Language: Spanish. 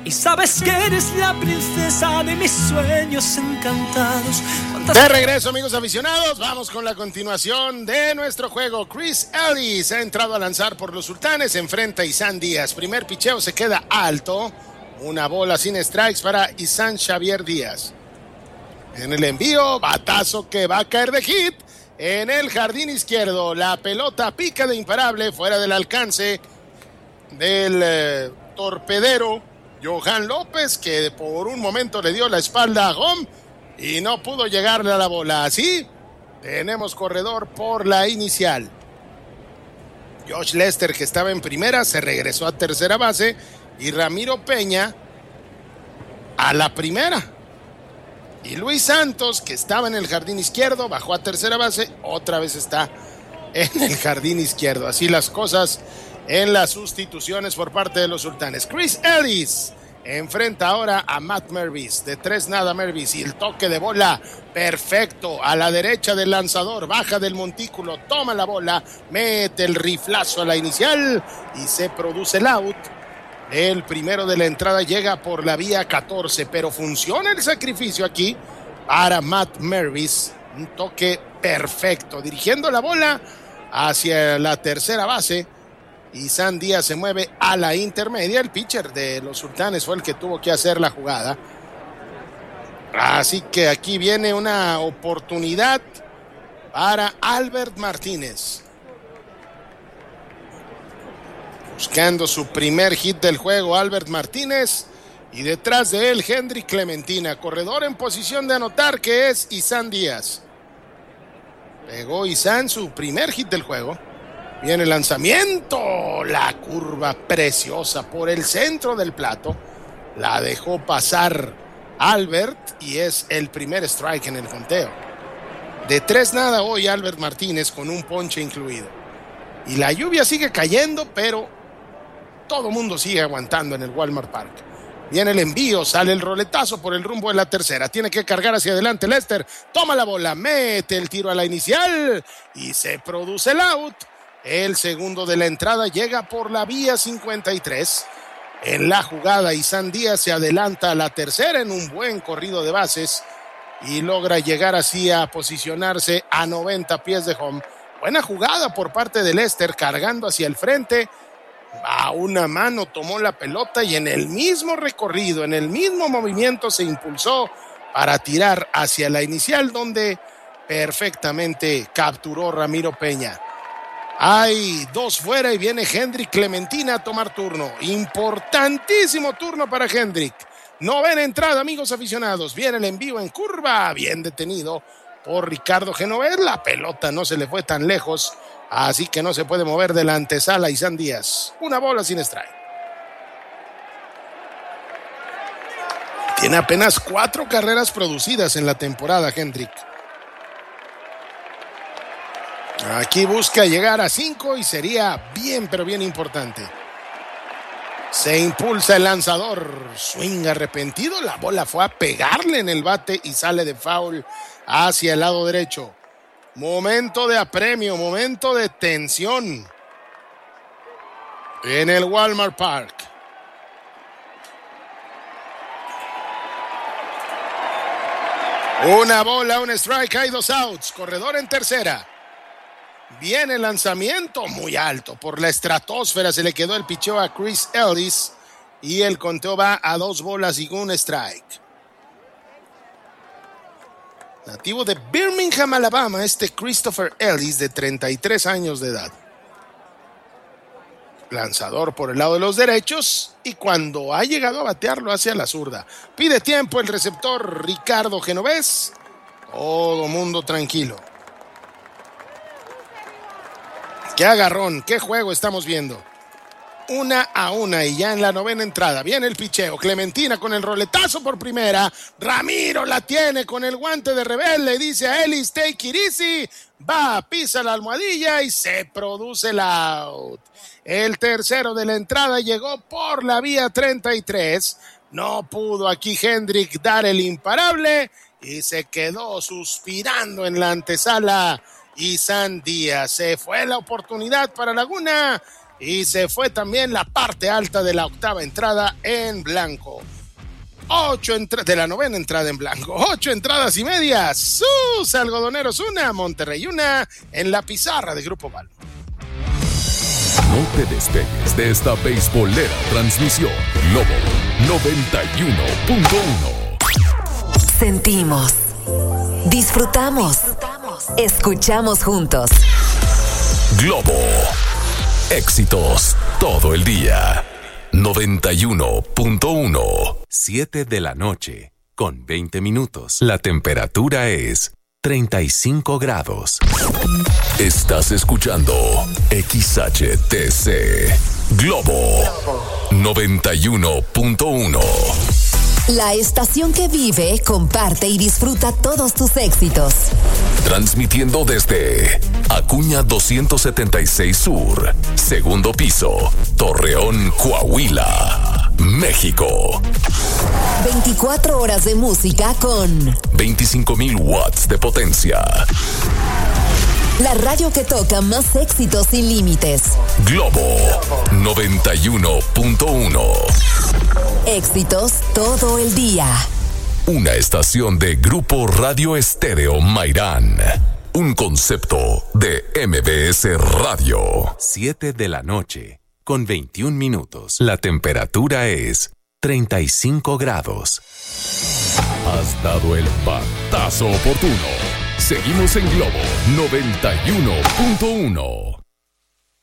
Y sabes que eres la princesa de mis sueños encantados. De regreso, amigos aficionados, vamos con la continuación de nuestro juego. Chris Ellis ha entrado a lanzar por los Sultanes, enfrenta a Isan Díaz. Primer picheo se queda alto, una bola sin strikes para Isan Xavier Díaz. En el envío, batazo que va a caer de hit en el jardín izquierdo. La pelota pica de imparable, fuera del alcance del torpedero Johan López, que por un momento le dio la espalda a home y no pudo llegarle a la bola. Así tenemos corredor por la inicial. Josh Lester, que estaba en primera, se regresó a tercera base, y Ramiro Peña a la primera. Y Luis Santos, que estaba en el jardín izquierdo, bajó a tercera base, otra vez está en el jardín izquierdo. Así las cosas en las sustituciones por parte de los Sultanes. Chris Ellis enfrenta ahora a Matt Mervis. De 3-0 Mervis, y el toque de bola perfecto a la derecha del lanzador. Baja del montículo, toma la bola, mete el riflazo a la inicial y se produce el out. El primero de la entrada llega por la vía 14, pero funciona el sacrificio aquí para Matt Mervis. Un toque perfecto, dirigiendo la bola hacia la tercera base. Isan Díaz se mueve a la intermedia. El pitcher de los Sultanes fue el que tuvo que hacer la jugada. Así que aquí viene una oportunidad para Albert Martínez. Buscando su primer hit del juego, Albert Martínez. Y detrás de él, Hendrik Clementina. Corredor en posición de anotar, que es Isan Díaz. Pegó Isan su primer hit del juego. Viene el lanzamiento, la curva preciosa por el centro del plato. La dejó pasar Albert y es el primer strike en el conteo. De 3-0 hoy Albert Martínez, con un ponche incluido. Y la lluvia sigue cayendo, pero todo mundo sigue aguantando en el Walmart Park. Viene el envío, sale el roletazo por el rumbo de la tercera. Tiene que cargar hacia adelante Lester. Toma la bola, mete el tiro a la inicial y se produce el out. El segundo de la entrada llega por la vía 53. En la jugada, Isan Díaz se adelanta a la tercera en un buen corrido de bases y logra llegar así a posicionarse a 90 pies de home. Buena jugada por parte de Lester, cargando hacia el frente. A una mano tomó la pelota y en el mismo recorrido, en el mismo movimiento, se impulsó para tirar hacia la inicial, donde perfectamente capturó Ramiro Peña. Hay dos fuera y viene Hendrik Clementina a tomar turno. Importantísimo turno para Hendrik. Novena entrada, amigos aficionados. Viene el envío en curva, bien detenido por Ricardo Genovés. La pelota no se le fue tan lejos, así que no se puede mover de la antesala Isan Díaz. Una bola sin strike. Tiene apenas 4 carreras producidas en la temporada Hendrik. Aquí busca llegar a 5 y sería bien, pero bien importante. Se impulsa el lanzador, swing arrepentido, la bola fue a pegarle en el bate y sale de foul hacia el lado derecho. Momento de apremio, momento de tensión en el Walmart Park. Una bola, un strike, hay 2 outs, corredor en tercera. Viene el lanzamiento muy alto por la estratosfera, se le quedó el picheo a Chris Ellis y el conteo va a 2 bolas y 1 strike. Nativo de Birmingham, Alabama, Christopher Ellis, de 33 años de edad. Lanzador por el lado de los derechos y cuando ha llegado a batear lo hace a la zurda. Pide tiempo el receptor Ricardo Genovés. Todo mundo tranquilo. Qué agarrón, qué juego estamos viendo. 1-1 y ya en la novena entrada. Viene el picheo. Clementina con el roletazo por primera. Ramiro la tiene con el guante de revés. Le dice a Ellis, take it easy. Va, pisa la almohadilla y se produce el out. El tercero de la entrada llegó por la vía 33. No pudo aquí Hendrik dar el imparable y se quedó suspirando en la antesala Isan Díaz. Se fue la oportunidad para Laguna y se fue también la parte alta de la octava entrada en blanco. De la novena entrada en blanco. 8 entradas y media. Sus Algodoneros 1, Monterrey 1 en la pizarra de Grupo Valo. No te despegues de esta beisbolera transmisión. Globo 91.1. Sentimos, disfrutamos, escuchamos juntos. Globo. Éxitos todo el día. 91.1. 7 de la noche, con 20 minutos. La temperatura es 35 grados. Estás escuchando XHTC. Globo 91.1. La estación que vive, comparte y disfruta todos tus éxitos. Transmitiendo desde Acuña 276 Sur, segundo piso, Torreón, Coahuila, México. 24 horas de música con 25,000 watts de potencia. La radio que toca más éxitos sin límites. Globo 91.1. Éxitos todo el día. Una estación de Grupo Radio Estéreo Mairán. Un concepto de MBS Radio. 7 de la noche, con 21 minutos. La temperatura es 35 grados. Has dado el batazo oportuno. Seguimos en Globo 91.1.